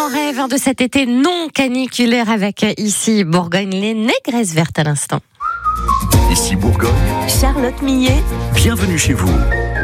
en rêve de cet été non caniculaire avec ici Bourgogne, les négresses vertes à l'instant. Ici Bourgogne, Charlotte Millet, bienvenue chez vous.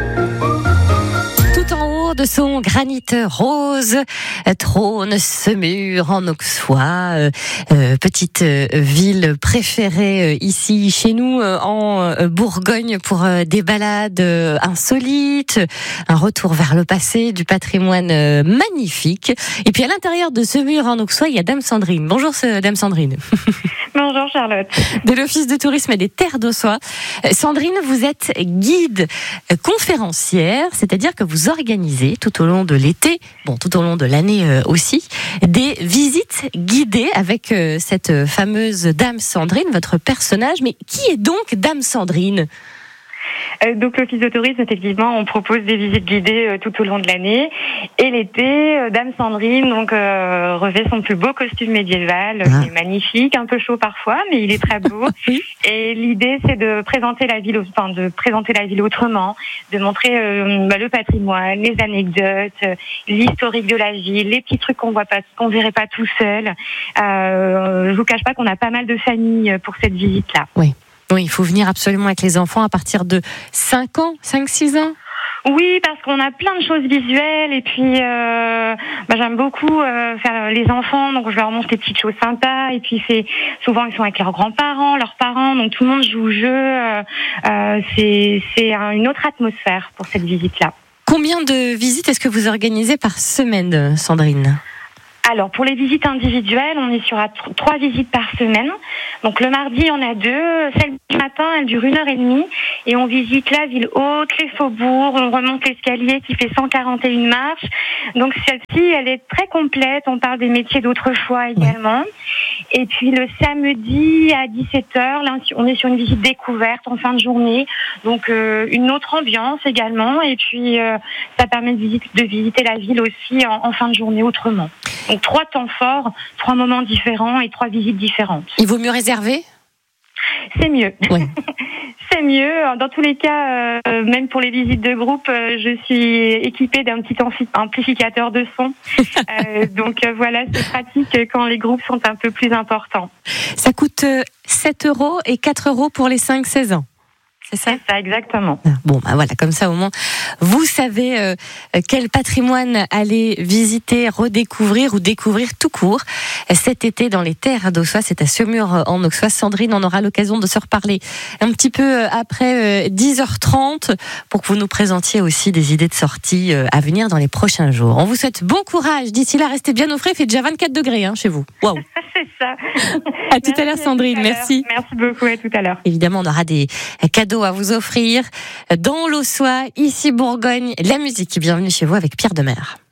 Tout en haut de son granit rose trône ce mur en Auxois, petite ville préférée ici chez nous en Bourgogne pour des balades insolites, un retour vers le passé, du patrimoine magnifique. Et puis à l'intérieur de ce mur en Auxois, il y a Dame Sandrine. Bonjour Dame Sandrine. Bonjour Charlotte. De l'Office de tourisme et des terres d'Auxois. Sandrine, vous êtes guide conférencière, c'est-à-dire que vous organisez tout au long de l'été, tout au long de l'année aussi, des visites guidées avec cette fameuse Dame Sandrine, votre personnage. Mais qui est donc Dame Sandrine ? Donc l'Office de tourisme, effectivement, on propose des visites guidées tout au long de l'année. Et l'été, Dame Sandrine revêt son plus beau costume médiéval, qui est magnifique, un peu chaud parfois, mais il est très beau. Et l'idée, c'est de présenter la ville, autrement, de montrer le patrimoine, les anecdotes, l'historique de la ville, les petits trucs qu'on verrait pas tout seul. Je vous cache pas qu'on a pas mal de familles pour cette visite-là. Oui, il faut venir absolument avec les enfants à partir de 5-6 ans. Oui, parce qu'on a plein de choses visuelles et puis j'aime beaucoup faire les enfants, donc je leur montre des petites choses sympas et puis souvent ils sont avec leurs grands-parents, leurs parents, donc tout le monde joue au jeu. C'est une autre atmosphère pour cette visite-là. Combien de visites est-ce que vous organisez par semaine, Sandrine ? Alors, pour les visites individuelles, on est sur 3 visites par semaine. Donc, le mardi, on a 2. Celle du matin, elle dure 1h30. Et on visite la ville haute, les faubourgs. On remonte l'escalier qui fait 141 marches. Donc, celle-ci, elle est très complète. On parle des métiers d'autrefois également. Et puis, le samedi à 17h, là, on est sur une visite découverte en fin de journée. Donc, une autre ambiance également. Et puis, ça permet de visiter la ville aussi en fin de journée autrement. Donc 3 temps forts, 3 moments différents et 3 visites différentes. Il vaut mieux réserver ? C'est mieux. Oui. C'est mieux. Dans tous les cas, même pour les visites de groupe, je suis équipée d'un petit amplificateur de son. Donc voilà, c'est pratique quand les groupes sont un peu plus importants. Ça coûte 7 € et 4 € pour les 5-16 ans. C'est ça ? C'est ça, exactement. Voilà, comme ça au moins, vous savez quel patrimoine aller visiter, redécouvrir ou découvrir tout court cet été dans les terres d'Auxois. C'est à Saumur en Auxois. Sandrine, on aura l'occasion de se reparler un petit peu après 10h30 pour que vous nous présentiez aussi des idées de sortie à venir dans les prochains jours. On vous souhaite bon courage. D'ici là, restez bien au frais. Il fait déjà 24 degrés chez vous. Waouh. C'est ça. À tout à l'heure, Sandrine. Merci. Merci beaucoup. À tout à l'heure. Évidemment, on aura des cadeaux à vous offrir dans l'Auxois, ici Bourgogne, la musique. Bienvenue chez vous avec Pierre Demer.